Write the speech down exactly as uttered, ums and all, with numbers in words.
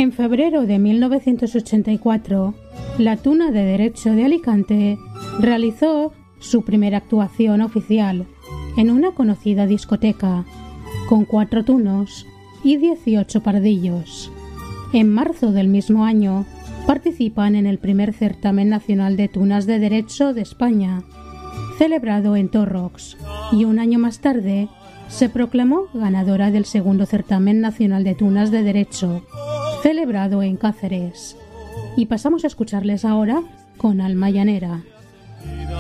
En febrero de mil novecientos ochenta y cuatro, la Tuna de Derecho de Alicante realizó su primera actuación oficial en una conocida discoteca, con cuatro tunos y dieciocho pardillos. En marzo del mismo año, participan en el primer certamen nacional de tunas de derecho de España, celebrado en Torrox, y un año más tarde se proclamó ganadora del segundo certamen nacional de tunas de derecho, celebrado en Cáceres. Y pasamos a escucharles ahora con Alma Llanera.